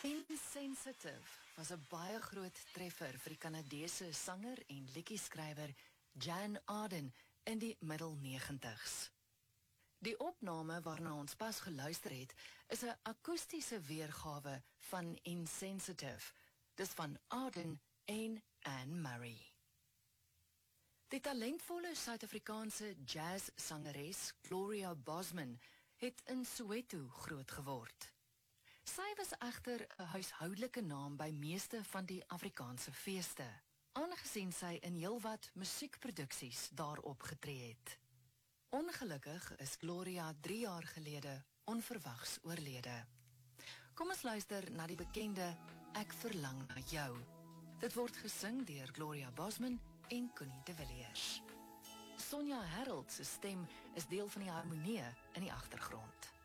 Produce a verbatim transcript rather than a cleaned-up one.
Insensitive was 'n baie groot treffer vir die Kanadese sanger en liedjieskrywer Jan Arden in die middel negentigs. Die opname waarna ons pas geluister het, is 'n akoestiese weergawe van Insensitive, dis van Arden en Anne Murray. Die talentvolle Suid-Afrikaanse jazz-sangeres Gloria Bosman het in Soweto groot geword. Sy was egter 'n huishoudelike naam by meeste van die Afrikaanse feeste, aangesien sy in heelwat musiekproduksies daar opgetree het. Ongelukkig is Gloria drie jaar gelede onverwags oorlede. Kom ons luister na die bekende Ek verlang na jou. Dit word gesing deur Gloria Bosman en Connie de Villiers. Sonja Harold se stem is deel van die harmonie in die agtergrond.